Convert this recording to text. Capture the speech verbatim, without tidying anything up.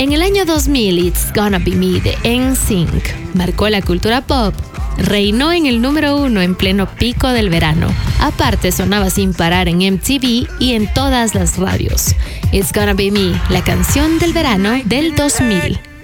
En el año dos mil, It's Gonna Be Me de N Sync marcó la cultura pop. Reinó en el número uno en pleno pico del verano. Aparte, sonaba sin parar en M T V y en todas las radios. It's Gonna Be Me, la canción del verano del dos mil.